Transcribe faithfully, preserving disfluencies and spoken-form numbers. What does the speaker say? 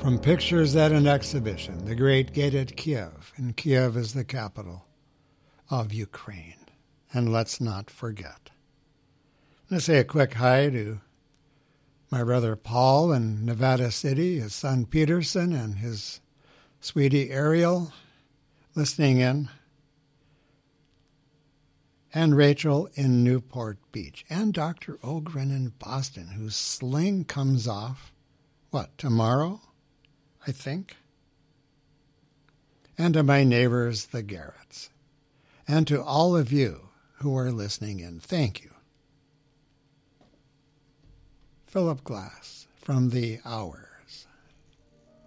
From pictures at an exhibition, the Great Gate at Kiev, and Kiev is the capital of Ukraine. And let's not forget. I'm going to say a quick hi to my brother Paul in Nevada City, his son Peterson, and his sweetie Ariel listening in, and Rachel in Newport Beach, and Doctor Ogren in Boston, whose sling comes off, what, tomorrow, I think? And to my neighbors, the Garretts, and to all of you who are listening in, thank you. Philip Glass from the Hour.